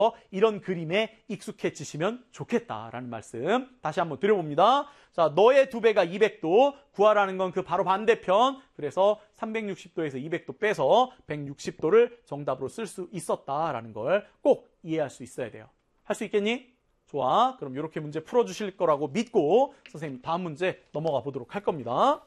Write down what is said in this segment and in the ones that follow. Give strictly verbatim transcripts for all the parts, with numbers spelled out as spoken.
이런 그림에 익숙해지시면 좋겠다라는 말씀 다시 한번 드려봅니다. 자, 너의 두 배가 이백 도, 구하라는 건 그 바로 반대편. 그래서 삼백육십 도에서 이백 도 빼서 백육십 도를 정답으로 쓸 수 있었다라는 걸 꼭 이해할 수 있어야 돼요. 할 수 있겠니? 좋아. 그럼 이렇게 문제 풀어주실 거라고 믿고 선생님 다음 문제 넘어가 보도록 할 겁니다.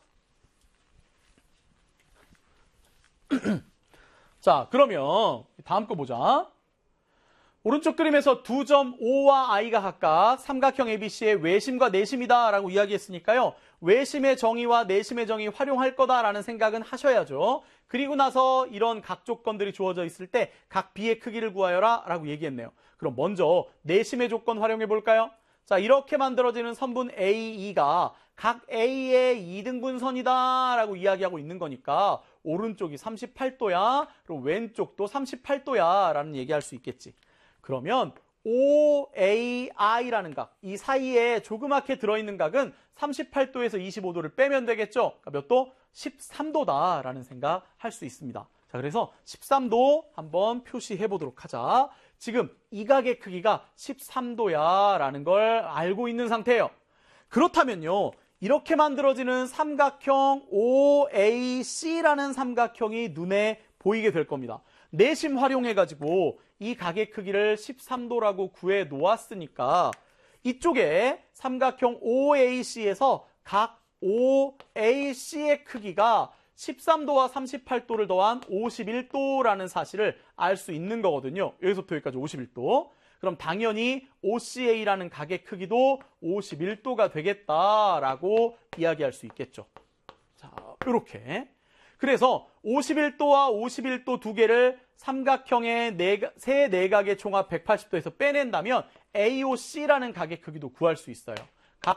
자, 그러면 다음 거 보자. 오른쪽 그림에서 두 점 O와 I가 각각 삼각형 에이비씨의 외심과 내심이다 라고 이야기했으니까요. 외심의 정의와 내심의 정의 활용할 거다라는 생각은 하셔야죠. 그리고 나서 이런 각 조건들이 주어져 있을 때 각 B의 크기를 구하여라 라고 얘기했네요. 그럼 먼저 내심의 조건 활용해 볼까요? 자, 이렇게 만들어지는 선분 에이, 이가 각 A의 이등분선이다 라고 이야기하고 있는 거니까 오른쪽이 삼십팔 도야, 그리고 왼쪽도 삼십팔 도야 라는 얘기할 수 있겠지. 그러면 오 에이 아이라는 각, 이 사이에 조그맣게 들어있는 각은 삼십팔 도에서 이십오 도를 빼면 되겠죠. 그러니까 몇 도? 십삼 도다라는 생각할 수 있습니다. 자, 그래서 십삼 도 한번 표시해 보도록 하자. 지금 이 각의 크기가 십삼 도야 라는 걸 알고 있는 상태예요. 그렇다면요, 이렇게 만들어지는 삼각형 오 에이 씨라는 삼각형이 눈에 보이게 될 겁니다. 내심 활용해가지고 이 각의 크기를 십삼 도라고 구해 놓았으니까 이쪽에 삼각형 오 에이 씨에서 각 오 에이 씨의 크기가 십삼 도와 삼십팔 도를 더한 오십일 도라는 사실을 알 수 있는 거거든요. 여기서부터 여기까지 오십일 도. 그럼 당연히 오씨에이라는 각의 크기도 오십일 도가 되겠다라고 이야기할 수 있겠죠. 자, 이렇게. 그래서 오십일 도와 오십일 도 두 개를 삼각형의 네, 세 내각의 총합 백팔십 도에서 빼낸다면 에이오씨라는 각의 크기도 구할 수 있어요. 각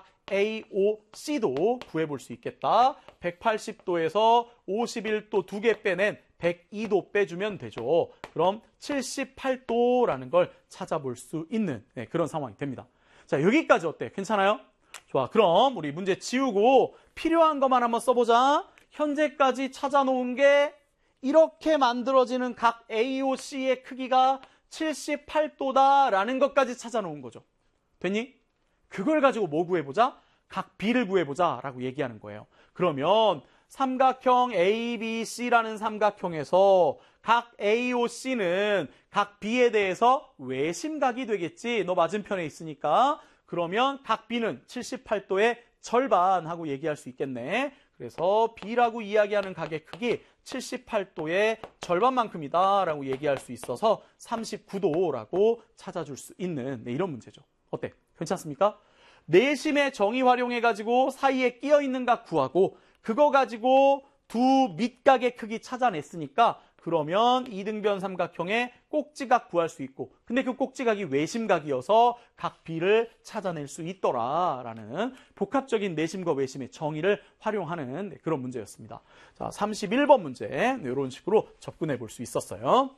에이오씨도 구해볼 수 있겠다. 백팔십 도에서 오십일 도 두 개 빼낸 백이 도 빼주면 되죠. 그럼 칠십팔 도라는 걸 찾아볼 수 있는 네, 그런 상황이 됩니다. 자, 여기까지 어때? 괜찮아요? 좋아. 그럼 우리 문제 지우고 필요한 것만 한번 써보자. 현재까지 찾아놓은 게 이렇게 만들어지는 각 에이오씨의 크기가 칠십팔 도다라는 것까지 찾아놓은 거죠. 됐니? 그걸 가지고 뭐 구해보자? 각 B를 구해보자 라고 얘기하는 거예요. 그러면 삼각형 에이비씨라는 삼각형에서 각 에이오씨는 각 B에 대해서 외심각이 되겠지. 너 맞은편에 있으니까. 그러면 각 B는 칠십팔 도의 절반 하고 얘기할 수 있겠네. 그래서 B라고 이야기하는 각의 크기 칠십팔 도의 절반만큼이다 라고 얘기할 수 있어서 삼십구 도라고 찾아줄 수 있는 네, 이런 문제죠. 어때? 괜찮습니까? 내심의 정의 활용해가지고 사이에 끼어있는 각 구하고 그거 가지고 두 밑각의 크기 찾아냈으니까 그러면 이등변 삼각형의 꼭지각 구할 수 있고 근데 그 꼭지각이 외심각이어서 각 B를 찾아낼 수 있더라라는 복합적인 내심과 외심의 정의를 활용하는 네, 그런 문제였습니다. 자, 삼십일 번 문제 네, 이런 식으로 접근해 볼 수 있었어요.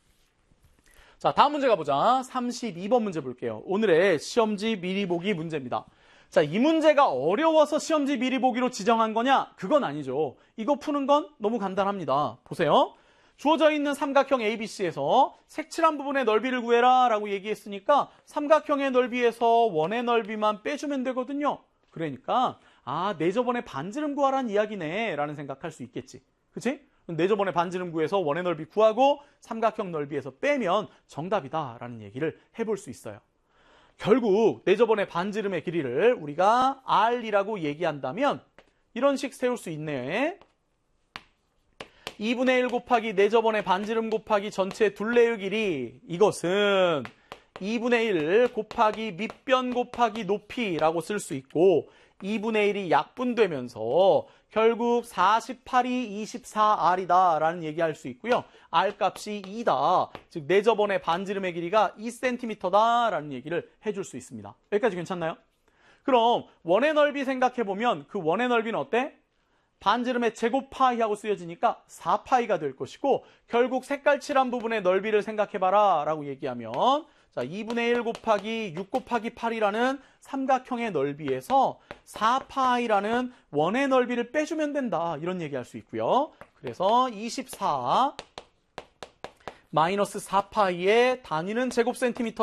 자, 다음 문제 가보자. 삼십이 번 문제 볼게요. 오늘의 시험지 미리 보기 문제입니다. 자, 이 문제가 어려워서 시험지 미리 보기로 지정한 거냐? 그건 아니죠. 이거 푸는 건 너무 간단합니다. 보세요. 주어져 있는 삼각형 에이비씨에서 색칠한 부분의 넓이를 구해라 라고 얘기했으니까 삼각형의 넓이에서 원의 넓이만 빼주면 되거든요. 그러니까 아, 내 저번에 반지름 구하라는 이야기네 라는 생각할 수 있겠지. 그치? 내 저번에 반지름 구해서 원의 넓이 구하고 삼각형 넓이에서 빼면 정답이다 라는 얘기를 해볼 수 있어요. 결국 내 저번에 반지름의 길이를 우리가 R이라고 얘기한다면 이런 식 세울 수 있네. 이분의 일 곱하기 내 저번에 반지름 곱하기 전체 둘레의 길이 이것은 이분의 일 곱하기 밑변 곱하기 높이라고 쓸 수 있고 이분의 일이 약분되면서 결국 사십팔이 이십사 알이다 라는 얘기할 수 있고요. R값이 이다. 즉 내 저번에 반지름의 길이가 이 센티미터다 라는 얘기를 해줄 수 있습니다. 여기까지 괜찮나요? 그럼 원의 넓이 생각해보면 그 원의 넓이는 어때? 반지름의 제곱파이하고 쓰여지니까 사 파이가 될 것이고 결국 색깔 칠한 부분의 넓이를 생각해봐라 라고 얘기하면 자, 이분의 일 곱하기 육 곱하기 팔이라는 삼각형의 넓이에서 사 파이라는 원의 넓이를 빼주면 된다. 이런 얘기할 수 있고요. 그래서 이십사 마이너스 사 파이의 단위는 제곱센티미터